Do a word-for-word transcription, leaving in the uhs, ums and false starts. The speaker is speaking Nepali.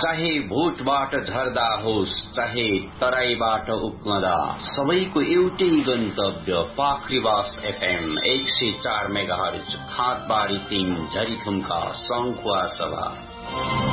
चाहे भोटबाट झर्दा होस् चाहे तराईबाट उक्मदा सबैको एउटै गन्तव्य पाखरिवास एफएम एक सय चार मेगाहर्ज खातबारी तीन झरीखुम्का सङ्खुवा सभा।